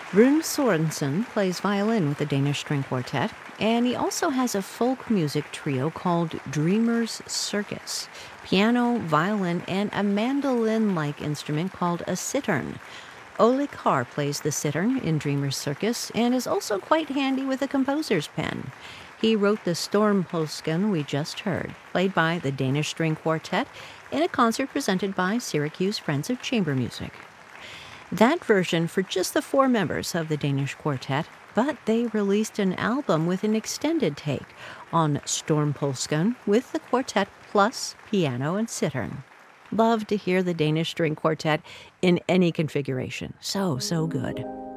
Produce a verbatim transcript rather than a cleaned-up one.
Rune Sorensen plays violin with the Danish String Quartet, and he also has a folk music trio called Dreamers Circus, piano, violin, and a mandolin-like instrument called a cittern. Ole Carr plays the cittern in Dreamers Circus and is also quite handy with a composer's pen. He wrote the Stormpulsken we just heard, played by the Danish String Quartet in a concert presented by Syracuse Friends of Chamber Music. That version for just the four members of the Danish Quartet, but they released an album with an extended take on Stormpulsken with the quartet plus piano and cittern. Love to hear the Danish String Quartet in any configuration. So, so good.